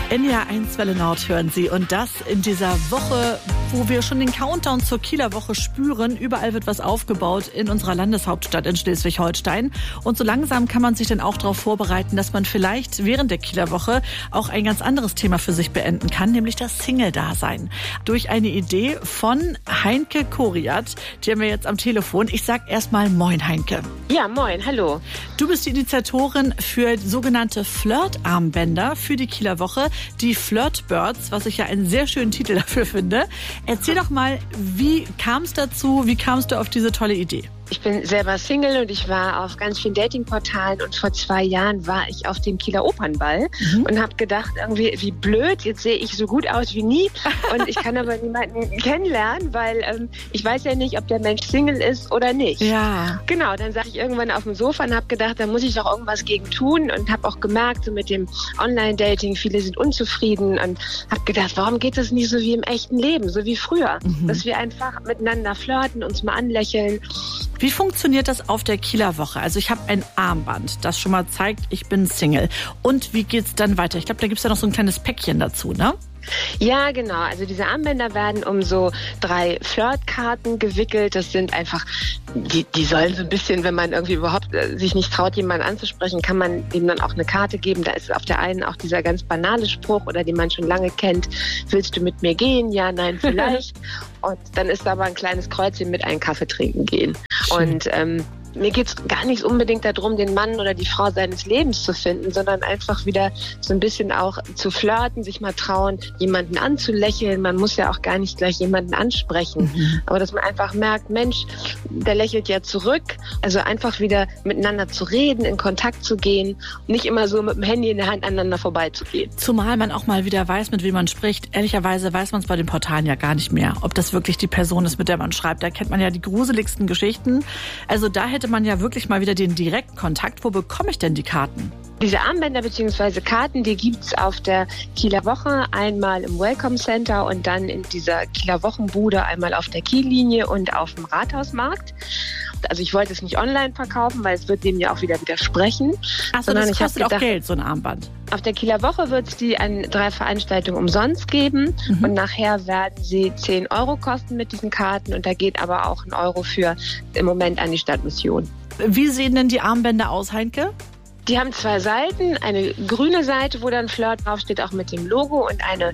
NDR1 Welle Nord hören Sie. Und das in dieser Woche, wo wir schon den Countdown zur Kieler Woche spüren. Überall wird was aufgebaut in unserer Landeshauptstadt in Schleswig-Holstein. Und so langsam kann man sich dann auch darauf vorbereiten, dass man vielleicht während der Kieler Woche auch ein ganz anderes Thema für sich beenden kann, nämlich das Single-Dasein. Durch eine Idee von Heinke Koriat, die haben wir jetzt am Telefon. Ich sag erstmal Moin, Heinke. Ja, moin, hallo. Du bist die Initiatorin für sogenannte Flirt-Armbänder für die Kieler Woche, die Flirtbirds, was ich ja einen sehr schönen Titel dafür finde. Erzähl doch mal, wie kam es dazu, wie kamst du auf diese tolle Idee? Ich bin selber Single und ich war auf ganz vielen Datingportalen und vor 2 Jahren war ich auf dem Kieler Opernball und habe gedacht, irgendwie, wie blöd, jetzt sehe ich so gut aus wie nie und ich kann aber niemanden kennenlernen, weil ich weiß ja nicht, ob der Mensch Single ist oder nicht. Ja. Genau, dann saß ich irgendwann auf dem Sofa und habe gedacht, da muss ich doch irgendwas gegen tun und habe auch gemerkt, so mit dem Online-Dating, viele sind unzufrieden und habe gedacht, warum geht das nicht so wie im echten Leben, so wie früher, dass wir einfach miteinander flirten, uns mal anlächeln. Wie funktioniert das auf der Kieler Woche? Also ich habe ein Armband, das schon mal zeigt, ich bin Single. Und wie geht's dann weiter? Ich glaube, da gibt's ja noch so ein kleines Päckchen dazu, ne? Ja, genau. Also diese Armbänder werden um so 3 Flirtkarten gewickelt. Das sind einfach, die sollen so ein bisschen, wenn man irgendwie überhaupt sich nicht traut, jemanden anzusprechen, kann man ihm dann auch eine Karte geben. Da ist auf der einen auch dieser ganz banale Spruch oder den man schon lange kennt. Willst du mit mir gehen? Ja, nein, vielleicht. Und dann ist da aber ein kleines Kreuzchen mit einem Kaffee trinken gehen. Schön. Und mir geht's gar nicht unbedingt darum, den Mann oder die Frau seines Lebens zu finden, sondern einfach wieder so ein bisschen auch zu flirten, sich mal trauen, jemanden anzulächeln. Man muss ja auch gar nicht gleich jemanden ansprechen. Aber dass man einfach merkt, Mensch, der lächelt ja zurück. Also einfach wieder miteinander zu reden, in Kontakt zu gehen, nicht immer so mit dem Handy in der Hand aneinander vorbeizugehen. Zumal man auch mal wieder weiß, mit wem man spricht. Ehrlicherweise weiß man es bei den Portalen ja gar nicht mehr, ob das wirklich die Person ist, mit der man schreibt. Da kennt man ja die gruseligsten Geschichten. Also da hätte man ja wirklich mal wieder den Direktkontakt. Wo bekomme ich denn die Karten? Diese Armbänder bzw. Karten, die gibt's auf der Kieler Woche, einmal im Welcome Center und dann in dieser Kieler Wochenbude, einmal auf der Kiellinie und auf dem Rathausmarkt. Also ich wollte es nicht online verkaufen, weil es wird dem ja auch wieder widersprechen. Achso, das kostet auch Geld, so ein Armband. Auf der Kieler Woche wird es die an 3 Veranstaltungen umsonst geben und nachher werden sie 10 € kosten mit diesen Karten und da geht aber auch 1 € für im Moment an die Stadtmission. Wie sehen denn die Armbänder aus, Heinke? Die haben 2 Seiten, eine grüne Seite, wo dann Flirt draufsteht, auch mit dem Logo und eine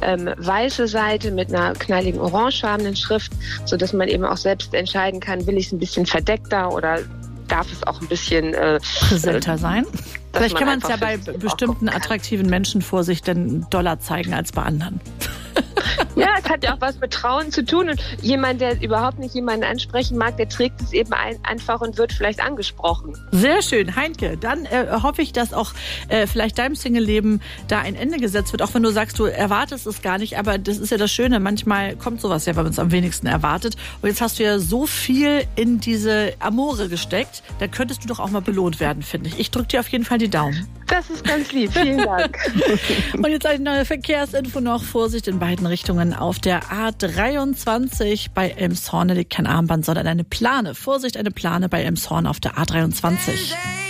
weiße Seite mit einer knalligen orangefarbenen Schrift, sodass man eben auch selbst entscheiden kann, will ich es ein bisschen verdeckter oder darf es auch ein bisschen präsenter sein? Vielleicht kann man es ja bei für sich bestimmten attraktiven Menschen vor sich dann doller zeigen als bei anderen. Ja, es hat ja auch was mit Trauen zu tun und jemand, der überhaupt nicht jemanden ansprechen mag, der trägt es eben einfach und wird vielleicht angesprochen. Sehr schön, Heinke. Dann hoffe ich, dass auch vielleicht deinem Single-Leben da ein Ende gesetzt wird, auch wenn du sagst, du erwartest es gar nicht, aber das ist ja das Schöne, manchmal kommt sowas ja, wenn man es am wenigsten erwartet. Und jetzt hast du ja so viel in diese Amore gesteckt, da könntest du doch auch mal belohnt werden, finde ich. Ich drücke dir auf jeden Fall die Daumen. Das ist ganz lieb, vielen Dank. Und jetzt eine neue Verkehrsinfo noch. Vorsicht in beiden Richtungen auf der A23 bei Elmshorn. Da liegt kein Armband, sondern eine Plane. Vorsicht, eine Plane bei Elmshorn auf der A23.